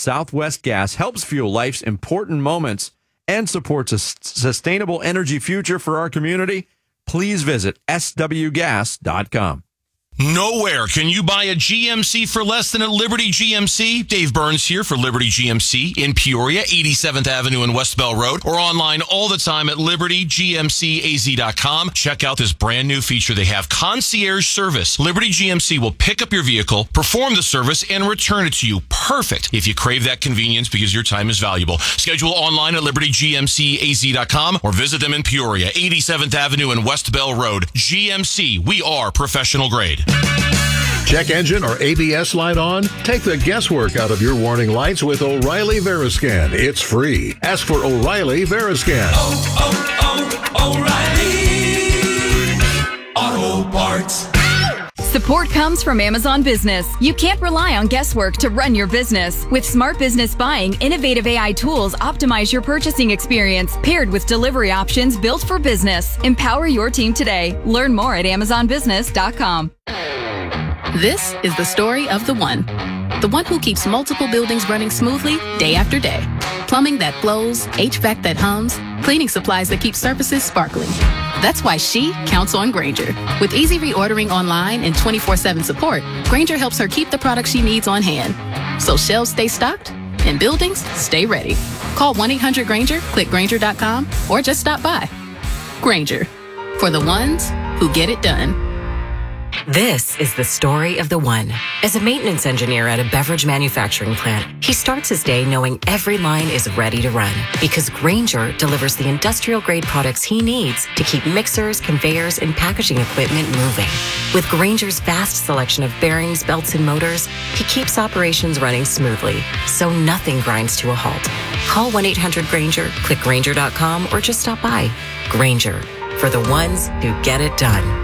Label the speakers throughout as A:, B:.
A: Southwest Gas helps fuel life's important moments and supports a sustainable energy future for our community. Please visit swgas.com.
B: Nowhere can you buy a GMC for less than at Liberty GMC. Dave Burns here for Liberty GMC in Peoria, 87th Avenue and West Bell Road, or online all the time at libertygmcaz.com. Check out this brand new feature they have, concierge service. Liberty GMC will pick up your vehicle, perform the service, and return it to you. Perfect if you crave that convenience because your time is valuable. Schedule online at libertygmcaz.com or visit them in Peoria, 87th Avenue and West Bell Road. GMC, we are professional grade.
C: Check engine or ABS light on? Take the guesswork out of your warning lights with O'Reilly Veriscan. It's free. Ask for O'Reilly Veriscan.
D: O'Reilly Auto Parts.
E: Support comes from Amazon Business. You can't rely on guesswork to run your business. With Smart Business Buying, innovative AI tools optimize your purchasing experience, paired with delivery options built for business. Empower your team today. Learn more at amazonbusiness.com.
F: This is the story of the one who keeps multiple buildings running smoothly day after day. Plumbing that flows, HVAC that hums, cleaning supplies that keep surfaces sparkling. That's why she counts on Grainger. With easy reordering online and 24/7 support, Grainger helps her keep the products she needs on hand. So shelves stay stocked and buildings stay ready. Call 1-800-GRAINGER, click Grainger.com, or just stop by. Grainger, for the ones who get it done.
G: This is the story of the one. As a maintenance engineer at a beverage manufacturing plant, he starts his day knowing every line is ready to run because Grainger delivers the industrial-grade products he needs to keep mixers, conveyors, and packaging equipment moving. With Grainger's vast selection of bearings, belts, and motors, he keeps operations running smoothly, so nothing grinds to a halt. Call 1-800-GRAINGER, click Grainger.com, or just stop by. Grainger, for the ones who get it done.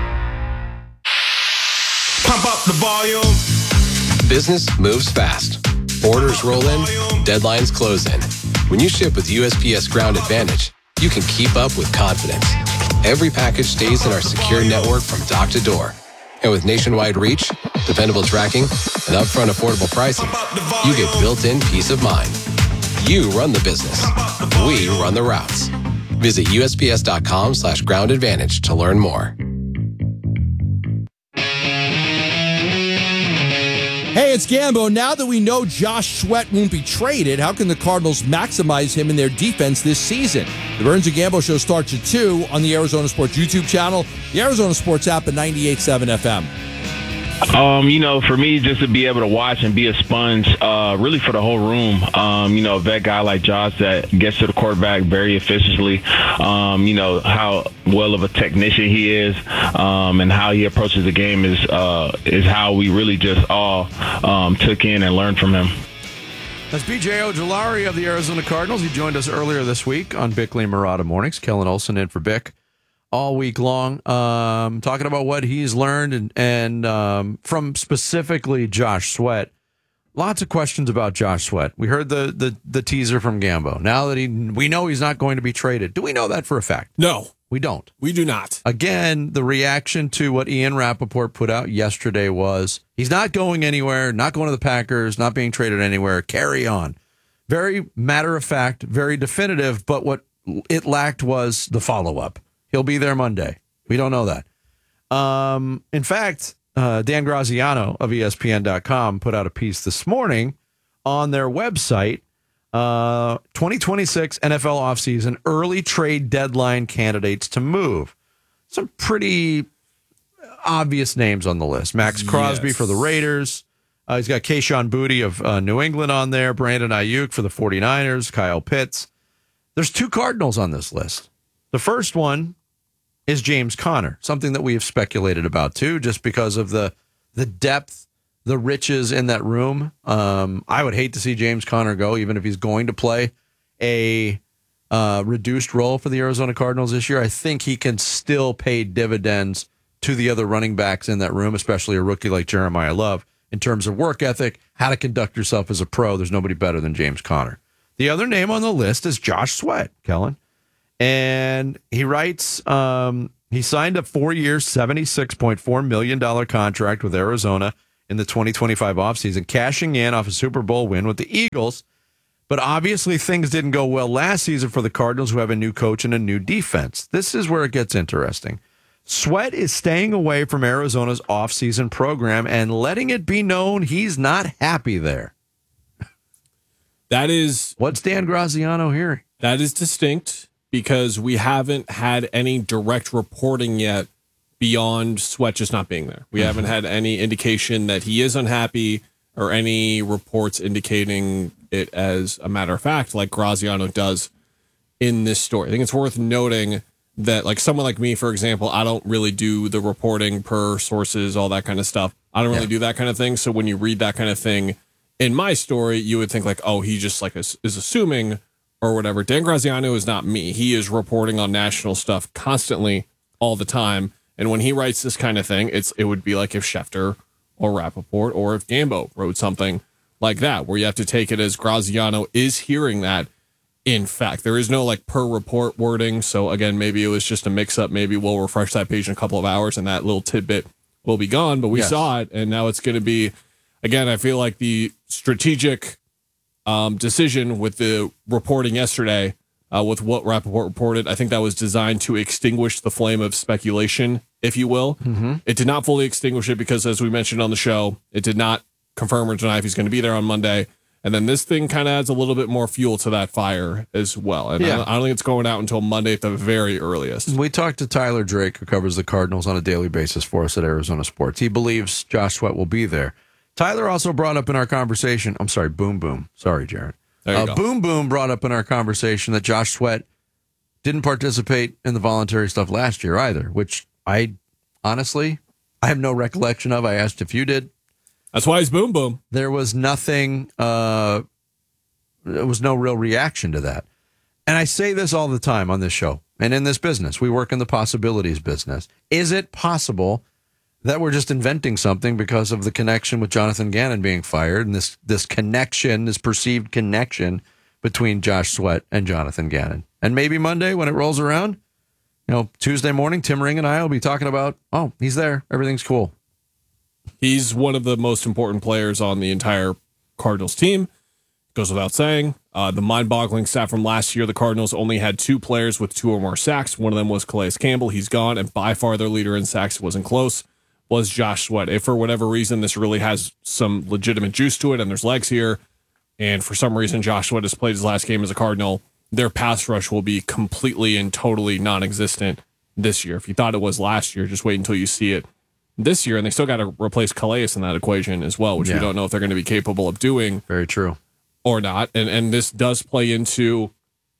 D: Pump up the volume.
H: Business moves fast. Orders roll in, deadlines close in. When you ship with USPS Ground Advantage, you can keep up with confidence. Every package stays in our secure network from dock to door. And with nationwide reach, dependable tracking, and upfront affordable pricing, you get built-in peace of mind. You run the business. We run the routes. Visit USPS.com/Ground Advantage to learn more.
I: Hey, it's Gambo. Now that we know Josh Sweat won't be traded, how can the Cardinals maximize him in their defense this season? The Burns and Gambo Show starts at 2 on the Arizona Sports YouTube channel, the Arizona Sports app at 98.7 FM.
J: For me, just to be able to watch and be a sponge, really for the whole room, a vet guy like Josh that gets to the quarterback very efficiently, how well of a technician he is, and how he approaches the game is how we really just all took in and learned from him.
A: That's B.J. Ojulari of the Arizona Cardinals. He joined us earlier this week on Bickley and Murata Mornings. Kellen Olson in for Bick all week long, talking about what he's learned and from specifically Josh Sweat. Lots of questions about Josh Sweat. We heard the teaser from Gambo. Now that we know he's not going to be traded. Do we know that for a fact?
K: No.
A: We don't.
K: We do not.
A: Again, the reaction to what Ian Rappaport put out yesterday was he's not going anywhere, not going to the Packers, not being traded anywhere, carry on. Very matter of fact, very definitive, but what it lacked was the follow-up. He'll be there Monday. We don't know that. In fact, Dan Graziano of ESPN.com put out a piece this morning on their website, 2026 NFL offseason, early trade deadline candidates to move. Some pretty obvious names on the list. Max Crosby for the Raiders. He's got Kayshon Boutte of New England on there. Brandon Ayuk for the 49ers. Kyle Pitts. There's 2 Cardinals on this list. The first one is James Conner, something that we have speculated about too, just because of the depth, the riches in that room. I would hate to see James Conner go, even if he's going to play a reduced role for the Arizona Cardinals this year. I think he can still pay dividends to the other running backs in that room, especially a rookie like Jeremiah Love, in terms of work ethic, how to conduct yourself as a pro. There's nobody better than James Conner. The other name on the list is Josh Sweat, Kellen. And he writes, he signed a 4-year, $76.4 million contract with Arizona in the 2025 offseason, cashing in off a Super Bowl win with the Eagles. But obviously things didn't go well last season for the Cardinals, who have a new coach and a new defense. This is where it gets interesting. Sweat is staying away from Arizona's offseason program and letting it be known he's not happy there.
K: That is...
A: What's Dan Graziano hearing?
K: That is distinct because we haven't had any direct reporting yet beyond Sweat just not being there. We haven't had any indication that he is unhappy or any reports indicating it as a matter of fact, like Graziano does in this story. I think it's worth noting that, like, someone like me, for example, I don't really do the reporting per sources, all that kind of stuff. I don't really do that kind of thing. So when you read that kind of thing in my story, you would think like, oh, he just like is assuming or whatever. Dan Graziano is not me. He is reporting on national stuff constantly all the time. And when he writes this kind of thing, it would be like if Schefter or Rappaport or if Gambo wrote something like that, where you have to take it as Graziano is hearing that. In fact, there is no like per report wording. So again, maybe it was just a mix up. Maybe we'll refresh that page in a couple of hours and that little tidbit will be gone. But we saw it, and now it's going to be, again, I feel like the strategic decision with the reporting yesterday, with what Rappaport reported, I think that was designed to extinguish the flame of speculation, if you will. Mm-hmm. It did not fully extinguish it because, as we mentioned on the show, it did not confirm or deny if he's going to be there on Monday. And then this thing kind of adds a little bit more fuel to that fire as well. And I don't think it's going out until Monday at the very earliest.
A: We talked to Tyler Drake, who covers the Cardinals on a daily basis for us at Arizona Sports. He believes Josh Sweat will be there. Tyler also brought up in our conversation, I'm sorry, Boom Boom. Sorry, Jared. Boom Boom brought up in our conversation that Josh Sweat didn't participate in the voluntary stuff last year either, which I honestly have no recollection of. I asked if you did.
K: That's why he's Boom Boom.
A: There was nothing, there was no real reaction to that. And I say this all the time on this show and in this business. We work in the possibilities business. Is it possible that we're just inventing something because of the connection with Jonathan Gannon being fired and this connection, this perceived connection between Josh Sweat and Jonathan Gannon? And maybe Monday when it rolls around, Tuesday morning, Tim Ring and I will be talking about, oh, he's there. Everything's cool.
K: He's one of the most important players on the entire Cardinals team. Goes without saying. The mind-boggling stat from last year, the Cardinals only had 2 players with 2 or more sacks. One of them was Calais Campbell. He's gone, and by far their leader in sacks wasn't close, was Josh Sweat. If for whatever reason this really has some legitimate juice to it and there's legs here, and for some reason Josh Sweat has played his last game as a Cardinal, their pass rush will be completely and totally non-existent this year. If you thought it was last year, just wait until you see it this year, and they still got to replace Calais in that equation as well, which we don't know if they're going to be capable of doing.
A: Very true.
K: Or not. And this does play into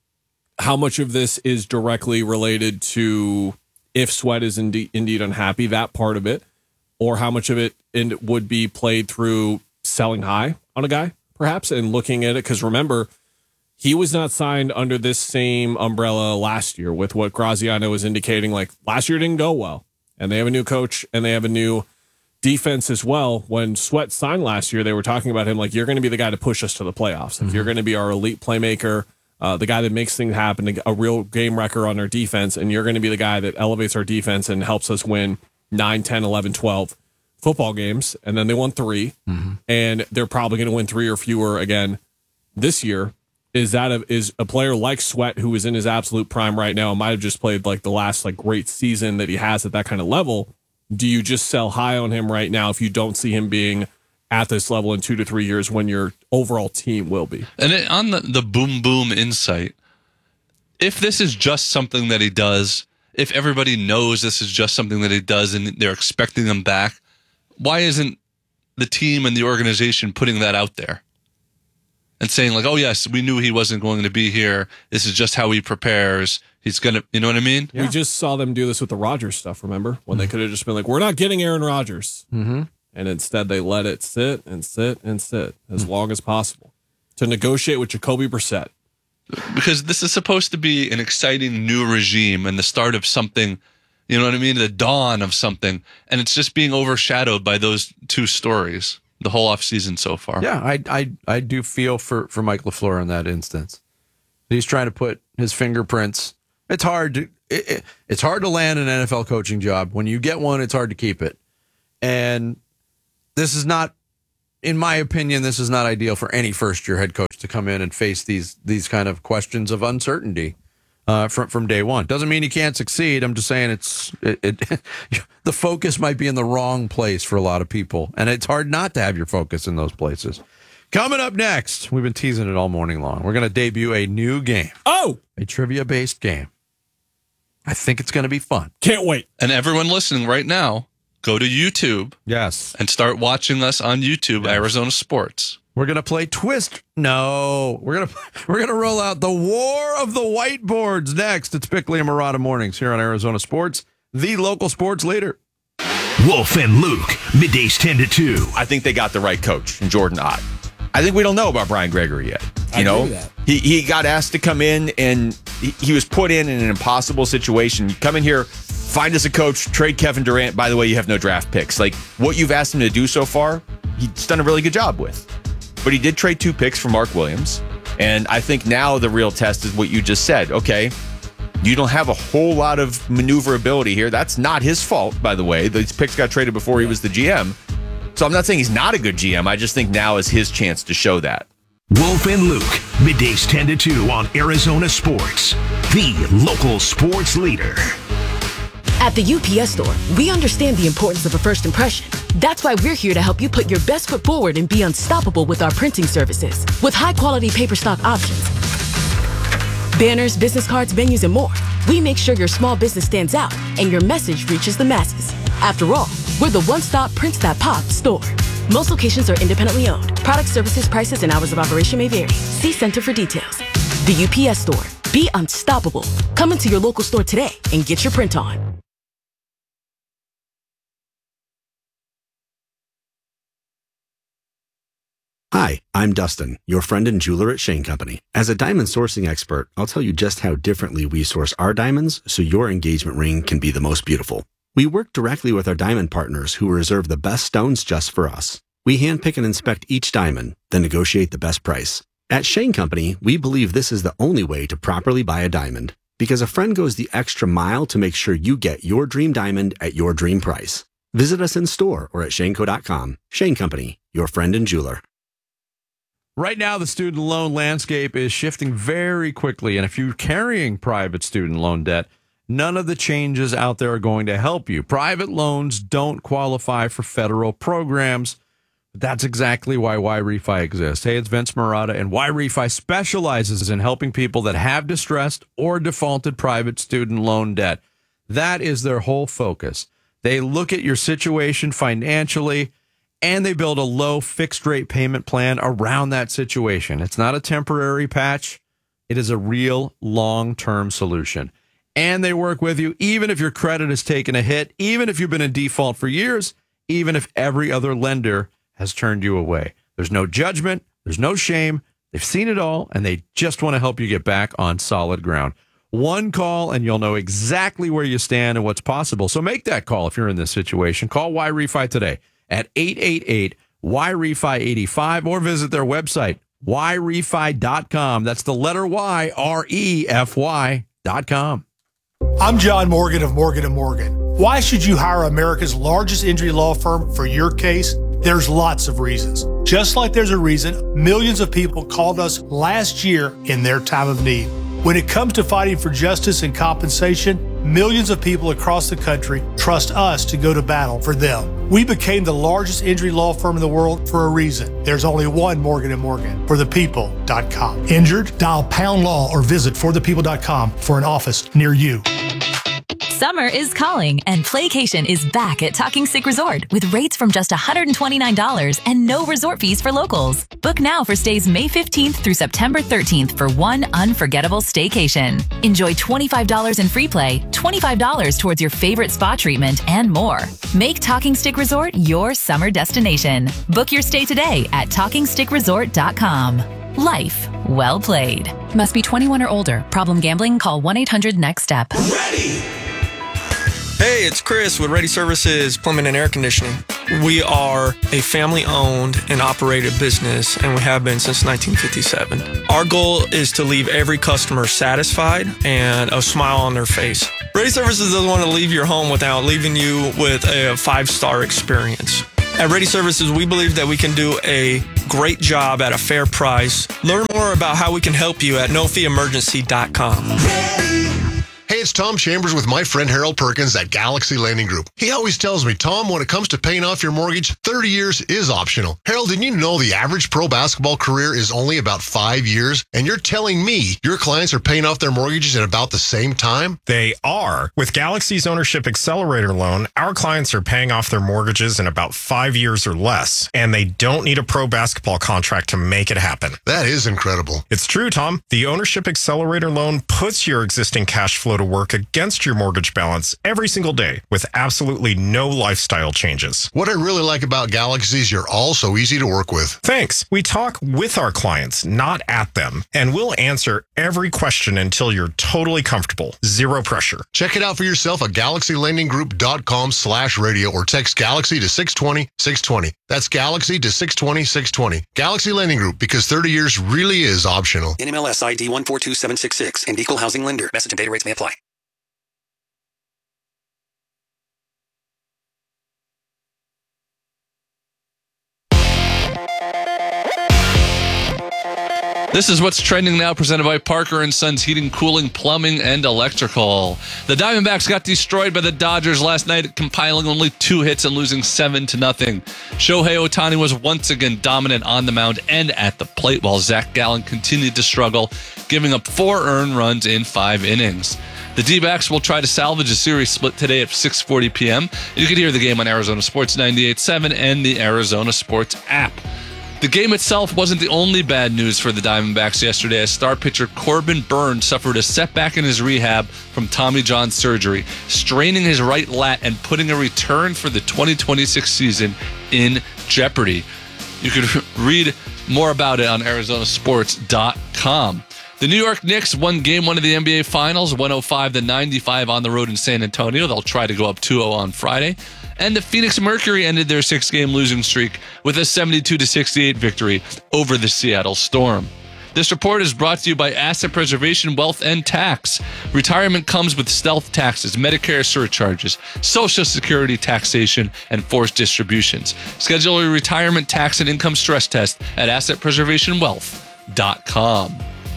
K: how much of this is directly related to if Sweat is indeed unhappy, that part of it, or how much of it would be played through selling high on a guy, perhaps, and looking at it. Because remember, he was not signed under this same umbrella last year with what Graziano was indicating. Like, last year didn't go well. And they have a new coach and they have a new defense as well. When Sweat signed last year, they were talking about him like, you're going to be the guy to push us to the playoffs. If you're going to be our elite playmaker, the guy that makes things happen, a real game wrecker on our defense, and you're going to be the guy that elevates our defense and helps us win 9, 10, 11, 12 football games. And then they won 3, and they're probably going to win 3 or fewer again this year. Is a player like Sweat, who is in his absolute prime right now and might have just played like the last like great season that he has at that kind of level. Do you just sell high on him right now if you don't see him being at this level in 2 to 3 years when your overall team will be?
L: And on the Boom Boom insight, if this is just something that he does, if everybody knows this is just something that he does and they're expecting him back, why isn't the team and the organization putting that out there? And saying like, oh, yes, we knew he wasn't going to be here. This is just how he prepares. He's going to, you know what I mean?
K: Yeah. We just saw them do this with the Rodgers stuff, remember? When they could have just been like, we're not getting Aaron Rodgers. And instead they let it sit and sit and sit as long as possible to negotiate with Jacoby Brissett.
L: Because this is supposed to be an exciting new regime and the start of something, you know what I mean? The dawn of something. And it's just being overshadowed by those 2 stories. The whole offseason so far.
A: Yeah, I do feel for Mike LaFleur in that instance. He's trying to put his fingerprints. It's hard to land an NFL coaching job. When you get one, it's hard to keep it. And this is not, in my opinion, this is not ideal for any first-year head coach to come in and face these kind of questions of uncertainty from day one. Doesn't mean he can't succeed. I'm just saying the focus might be in the wrong place for a lot of people, and it's hard not to have your focus in those places. Coming up next, we've been teasing it all morning long. We're going to debut a new game.
I: Oh!
A: A trivia-based game. I think it's going to be fun.
I: Can't wait.
L: And everyone listening right now, go to YouTube.
A: Yes.
L: And start watching us on YouTube, yes. Arizona Sports.
A: We're going to play Twist. No. We're going to roll out the War of the Whiteboards next. It's Bickley and Murata Mornings here on Arizona Sports, the local sports leader.
M: Wolf and Luke, middays 10 to 2.
N: I think they got the right coach in Jordan Ott. I think we don't know about Brian Gregory yet. You know, he got asked to come in, and he was put in an impossible situation. Come in here, find us a coach, trade Kevin Durant. By the way, you have no draft picks. Like, what you've asked him to do so far, he's done a really good job with. But he did trade 2 picks for Mark Williams. And I think now the real test is what you just said. Okay, you don't have a whole lot of maneuverability here. That's not his fault, by the way. These picks got traded before he was the GM. So I'm not saying he's not a good GM. I just think now is his chance to show that.
M: Wolf and Luke, middays 10 to 2 on Arizona Sports, the local sports leader.
O: At the UPS Store, we understand the importance of a first impression. That's why we're here to help you put your best foot forward and be unstoppable with our printing services. With high-quality paper stock options, banners, business cards, menus, and more, we make sure your small business stands out and your message reaches the masses. After all, we're the one-stop Prints That Pop store. Most locations are independently owned. Product, services, prices, and hours of operation may vary. See Center for details. The UPS Store. Be unstoppable. Come into your local store today and get your print on.
P: Hi, I'm Dustin, your friend and jeweler at Shane Company. As a diamond sourcing expert, I'll tell you just how differently we source our diamonds so your engagement ring can be the most beautiful. We work directly with our diamond partners who reserve the best stones just for us. We handpick and inspect each diamond, then negotiate the best price. At Shane Company, we believe this is the only way to properly buy a diamond, because a friend goes the extra mile to make sure you get your dream diamond at your dream price. Visit us in store or at shaneco.com. Shane Company, your friend and jeweler.
A: Right now, the student loan landscape is shifting very quickly, and if you're carrying private student loan debt, none of the changes out there are going to help you. Private loans don't qualify for federal programs. That's exactly why YRefi exists. Hey, it's Vince Murata, and YRefi specializes in helping people that have distressed or defaulted private student loan debt. That is their whole focus. They look at your situation financially, and they build a low fixed rate payment plan around that situation. It's not a temporary patch. It is a real long-term solution. And they work with you even if your credit has taken a hit, even if you've been in default for years, even if every other lender has turned you away. There's no judgment. There's no shame. They've seen it all, and they just want to help you get back on solid ground. One call, and you'll know exactly where you stand and what's possible. So make that call if you're in this situation. Call YRefi today at 888-YRefi85 or visit their website, YRefi.com. That's the letter Y, REFY.com.
Q: I'm John Morgan of Morgan & Morgan. Why should you hire America's largest injury law firm for your case? There's lots of reasons. Just like there's a reason millions of people called us last year in their time of need. When it comes to fighting for justice and compensation, millions of people across the country trust us to go to battle for them. We became the largest injury law firm in the world for a reason. There's only one Morgan & Morgan, forthepeople.com. Injured? Dial pound law or visit forthepeople.com for an office near you.
R: Summer is calling, and Playcation is back at Talking Stick Resort with rates from just $129 and no resort fees for locals. Book now for stays May 15th through September 13th for one unforgettable staycation. Enjoy $25 in free play, $25 towards your favorite spa treatment, and more. Make Talking Stick Resort your summer destination. Book your stay today at TalkingStickResort.com. Life well played. Must be 21 or older. Problem gambling? Call 1-800-NEXT-STEP.
S: Ready! Hey, it's Chris with Ready Services Plumbing and Air Conditioning. We are a family-owned and operated business, and we have been since 1957. Our goal is to leave every customer satisfied and a smile on their face. Ready Services doesn't want to leave your home without leaving you with a 5-star experience. At Ready Services, we believe that we can do a great job at a fair price. Learn more about how we can help you at nofeeemergency.com.
T: Hey, it's Tom Chambers with my friend Harold Perkins at Galaxy Lending Group. He always tells me, Tom, when it comes to paying off your mortgage, 30 years is optional. Harold, didn't you know the average pro basketball career is only about 5 years? And you're telling me your clients are paying off their mortgages in about the same time?
U: They are. With Galaxy's Ownership Accelerator loan, our clients are paying off their mortgages in about 5 years or less, and they don't need a pro basketball contract to make it happen.
T: That is incredible.
U: It's true, Tom. The Ownership Accelerator loan puts your existing cash flow to work against your mortgage balance every single day with absolutely no lifestyle changes.
T: What I really like about Galaxy is you're all so easy to work with.
U: Thanks. We talk with our clients, not at them, and we'll answer every question until you're totally comfortable. Zero pressure.
T: Check it out for yourself at GalaxyLendingGroup.com/radio or text Galaxy to 620-620. That's Galaxy to 620-620. Galaxy Lending Group, because 30 years really is optional.
V: NMLS ID 142766 and Equal Housing Lender. Message and data rates may apply.
L: This is what's trending now, presented by Parker & Sons Heating, Cooling, Plumbing, and Electrical. The Diamondbacks got destroyed by the Dodgers last night, compiling only 2 hits and losing 7-0. Shohei Ohtani was once again dominant on the mound and at the plate, while Zach Gallen continued to struggle, giving up 4 earned runs in 5 innings. The D-backs will try to salvage a series split today at 6:40 p.m. You can hear the game on Arizona Sports 98.7 and the Arizona Sports app. The game itself wasn't the only bad news for the Diamondbacks yesterday, as star pitcher Corbin Burnes suffered a setback in his rehab from Tommy John surgery, straining his right lat and putting a return for the 2026 season in jeopardy. You can read more about it on ArizonaSports.com. The New York Knicks won Game 1 of the NBA Finals, 105-95 on the road in San Antonio. They'll try to go up 2-0 on Friday. And the Phoenix Mercury ended their 6-game losing streak with a 72-68 victory over the Seattle Storm. This report is brought to you by Asset Preservation Wealth and Tax. Retirement comes with stealth taxes, Medicare surcharges, Social Security taxation, and forced distributions. Schedule a retirement tax and income stress test at AssetPreservationWealth.com.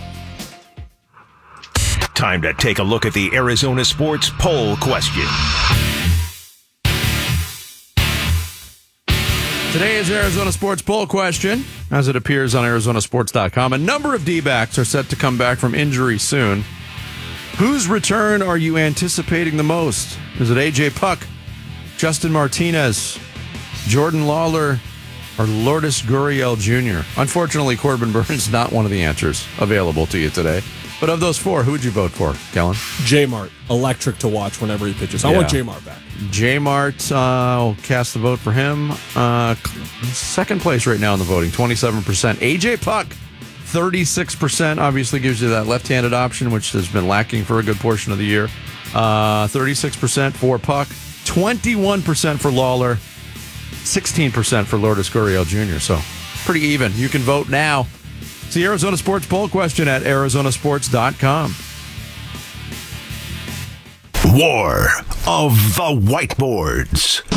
M: Time to take a look at the Arizona Sports Poll question.
A: Today's Arizona Sports Poll question, as it appears on ArizonaSports.com. A number of D-backs are set to come back from injury soon. Whose return are you anticipating the most? Is it A.J. Puck, Justin Martinez, Jordan Lawler, or Lourdes Gurriel Jr.? Unfortunately, Corbin Burnes is not one of the answers available to you today. But of those 4, who would you vote for, Kellen?
K: J-Mart, electric to watch whenever he pitches. I want J-Mart back.
A: J-Mart, will cast the vote for him. Second place right now in the voting, 27%. A.J. Puck, 36%, obviously gives you that left-handed option, which has been lacking for a good portion of the year. 36% for Puck, 21% for Lawler, 16% for Lourdes Gurriel Jr., so pretty even. You can vote now. It's the Arizona Sports Poll question at ArizonaSports.com.
M: War of the Whiteboards.